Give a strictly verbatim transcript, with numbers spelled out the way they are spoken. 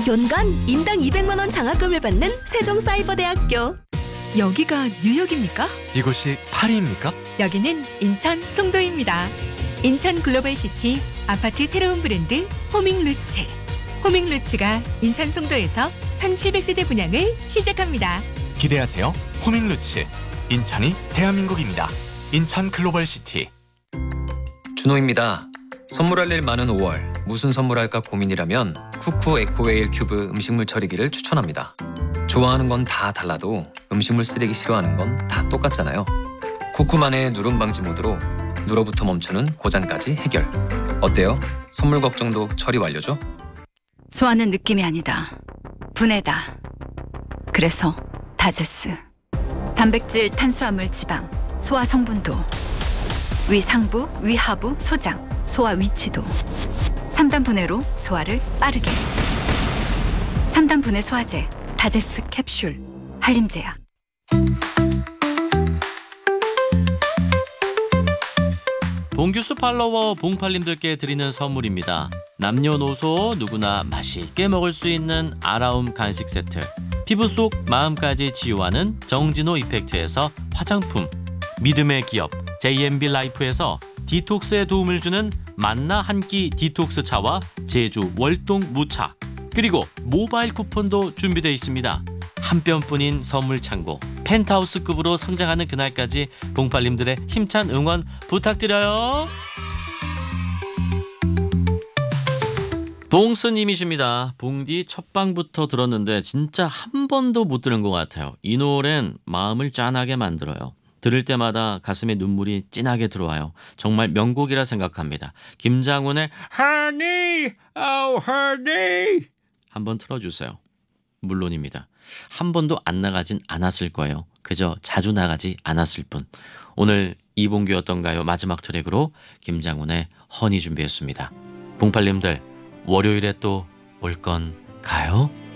연간 인당 이백만 원 장학금을 받는 세종사이버대학교. 여기가 뉴욕입니까? 이곳이 파리입니까? 여기는 인천 송도입니다. 인천 글로벌시티 아파트 새로운 브랜드 호밍루츠. 호밍루츠가 인천 송도에서 천칠백 세대 분양을 시작합니다. 기대하세요. 호밍루츠. 인천이 대한민국입니다. 인천 글로벌시티. 준호입니다. 선물할 일 많은 오월, 무슨 선물할까 고민이라면 쿠쿠 에코웨일 큐브 음식물 처리기를 추천합니다. 좋아하는 건 다 달라도 음식물 쓰레기 싫어하는 건 다 똑같잖아요. 쿠쿠만의 누름 방지 모드로 눌어부터 멈추는 고장까지 해결. 어때요? 선물 걱정도 처리 완료죠? 소화는 느낌이 아니다. 분해다. 그래서 다제스. 단백질, 탄수화물, 지방, 소화 성분도, 위상부, 위하부, 소장, 소화 위치도. 삼 단 분해로 소화를 빠르게. 삼 단 분해 소화제, 다제스 캡슐, 한림제약. 봉규수 팔로워 봉팔님들께 드리는 선물입니다. 남녀노소 누구나 맛있게 먹을 수 있는 아라움 간식 세트, 피부 속 마음까지 치유하는 정진호 이펙트에서 화장품, 믿음의 기업 제이엠비 라이프에서 디톡스에 도움을 주는 만나 한 끼 디톡스 차와 제주 월동 무차, 그리고 모바일 쿠폰도 준비되어 있습니다. 한 뼘뿐인 선물 창고, 펜트하우스급으로 성장하는 그날까지 봉팔님들의 힘찬 응원 부탁드려요. 봉스님이십니다. 봉디 첫 방부터 들었는데 진짜 한 번도 못 들은 것 같아요. 이 노래는 마음을 짠하게 만들어요. 들을 때마다 가슴에 눈물이 진하게 들어와요. 정말 명곡이라 생각합니다. 김장훈의 Honey, oh honey 한번 틀어주세요. 물론입니다. 한 번도 안 나가진 않았을 거예요. 그저 자주 나가지 않았을 뿐. 오늘 이봉규였던가요? 마지막 트랙으로 김장훈의 허니 준비했습니다. 봉팔님들 월요일에 또 올 건가요?